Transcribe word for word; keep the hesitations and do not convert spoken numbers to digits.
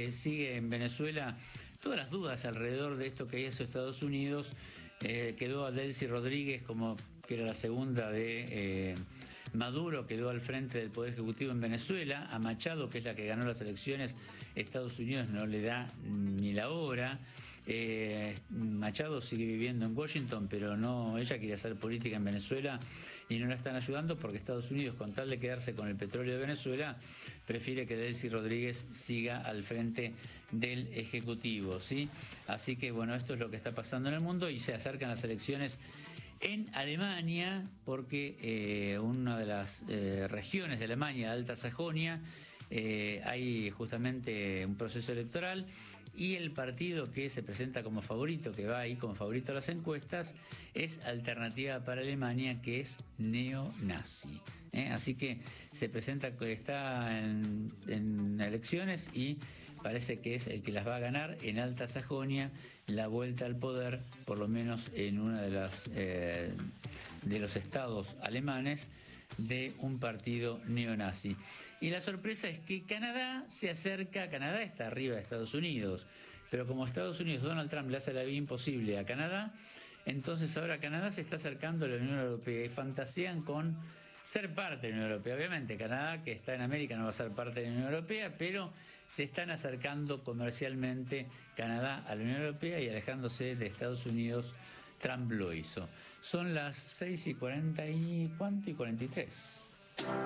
eh, sigue en Venezuela todas las dudas alrededor de esto que hizo Estados Unidos. Eh, quedó a Delcy Rodríguez, como que era la segunda de eh, Maduro, quedó al frente del Poder Ejecutivo en Venezuela. A Machado, que es la que ganó las elecciones, Estados Unidos no le da ni la hora. Eh, Machado sigue viviendo en Washington, pero no, ella quiere hacer política en Venezuela y no la están ayudando porque Estados Unidos, con tal de quedarse con el petróleo de Venezuela, prefiere que Delcy Rodríguez siga al frente del Ejecutivo, ¿sí? Así que bueno, esto es lo que está pasando en el mundo y se acercan las elecciones en Alemania, porque eh, una de las eh, regiones de Alemania, Alta Sajonia, eh, hay justamente un proceso electoral y el partido que se presenta como favorito, que va ahí como favorito a las encuestas, es Alternativa para Alemania, que es neonazi. ¿eh? Así que se presenta, está en, en elecciones y parece que es el que las va a ganar en Alta Sajonia, la vuelta al poder, por lo menos en uno de, las, eh, de los estados alemanes, de un partido neonazi. Y la sorpresa es que Canadá se acerca, Canadá está arriba de Estados Unidos, pero como Estados Unidos, Donald Trump le hace la vida imposible a Canadá, entonces ahora Canadá se está acercando a la Unión Europea y fantasean con ser parte de la Unión Europea. Obviamente Canadá, que está en América, no va a ser parte de la Unión Europea, pero se están acercando comercialmente Canadá a la Unión Europea y alejándose de Estados Unidos. Trump lo hizo. Son las seis y cuarenta y cuánto y cuarenta y tres.